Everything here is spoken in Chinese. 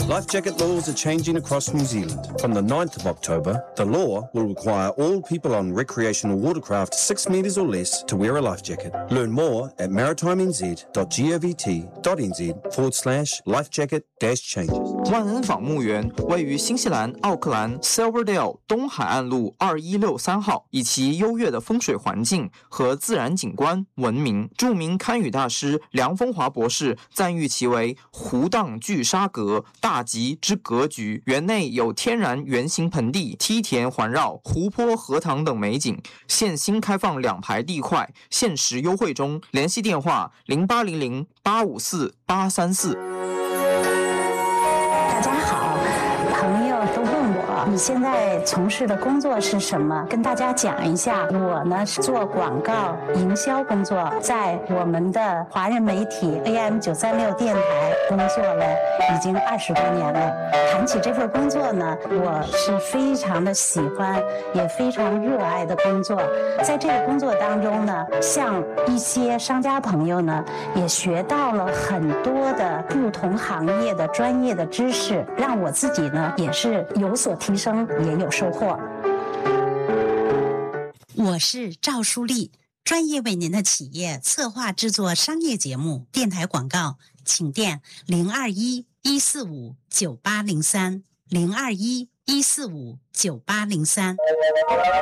Life jacket laws are changing across New Zealand. From the 9th of October, the law will require all people on recreational watercraft 6 metres or less to wear a life jacket. Learn more at maritimenz.govt.nz/lifejacket-changes. 万恩坊墓园位于新西兰奥克兰 Silverdale 东海岸路2163号，以其优越的风水环境和自然景观闻名。著名堪舆大师梁风华博士赞誉其为湖荡聚沙阁，大吉之格局。园内有天然圆形盆地、梯田环绕、湖泊、荷塘等美景。现新开放2排地块，限时优惠中。联系电话0800854834。 大家好，朋友都问我你现在从事的工作是什么，跟大家讲一下。我呢是做广告营销工作，在我们的华人媒体 AM936 电台工作了已经20多年了。谈起这份工作呢，我是非常的喜欢，也非常热爱的工作。在这个工作当中呢，像一些商家朋友呢，也学到了很多的不同行业的专业的知识，让我自己呢也是有所提升，也有收获。 我是赵淑丽，专业为您的企业策划制作商业节目、电台广告，请电021-145-9803 021-145-9803。